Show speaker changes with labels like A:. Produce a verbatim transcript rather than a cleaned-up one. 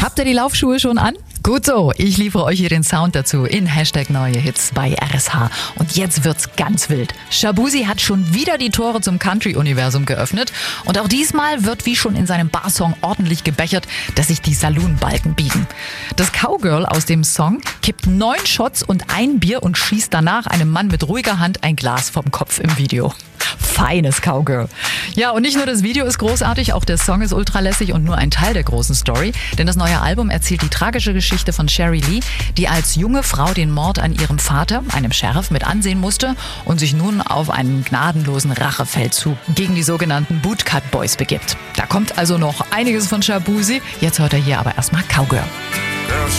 A: Habt ihr die Laufschuhe schon an? Gut so, ich liefere euch hier den Sound dazu in Hashtag Neue Hits bei R S H. Und jetzt wird's ganz wild. Shaboozey hat schon wieder die Tore zum Country-Universum geöffnet. Und auch diesmal wird wie schon in seinem Barsong ordentlich gebechert, dass sich die Saloon-Balken biegen. Das Cowgirl aus dem Song kippt neun Shots und ein Bier und schießt danach einem Mann mit ruhiger Hand ein Glas vom Kopf im Video. Feines Cowgirl. Ja, und nicht nur das Video ist großartig, auch der Song ist ultralässig und nur ein Teil der großen Story. Denn das neue Album erzählt die tragische Geschichte von Sherry Lee, die als junge Frau den Mord an ihrem Vater, einem Sheriff, mit ansehen musste und sich nun auf einen gnadenlosen Rachefeldzug gegen die sogenannten Bootcut Boys begibt. Da kommt also noch einiges von Shaboozey. Jetzt hört er hier aber erstmal Cowgirl.